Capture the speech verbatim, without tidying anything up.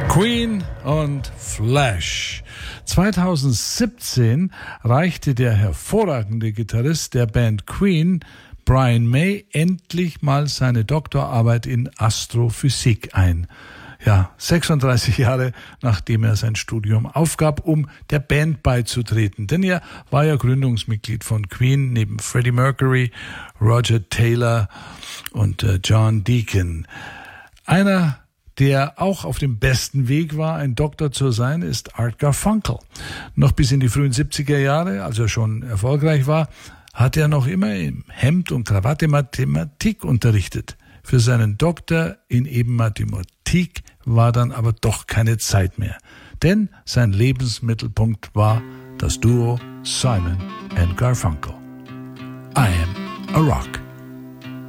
Queen und Flash. zweitausendsiebzehn reichte der hervorragende Gitarrist der Band Queen, Brian May, endlich mal seine Doktorarbeit in Astrophysik ein. Ja, sechsunddreißig Jahre nachdem er sein Studium aufgab, um der Band beizutreten. Denn er war ja Gründungsmitglied von Queen, neben Freddie Mercury, Roger Taylor und äh, John Deacon. Einer, der auch auf dem besten Weg war, ein Doktor zu sein, ist Art Garfunkel. Noch bis in die frühen siebziger Jahre, als er schon erfolgreich war, hat er noch immer im Hemd und Krawatte Mathematik unterrichtet. Für seinen Doktor in eben Mathematik war dann aber doch keine Zeit mehr. Denn sein Lebensmittelpunkt war das Duo Simon and Garfunkel. I Am a Rock.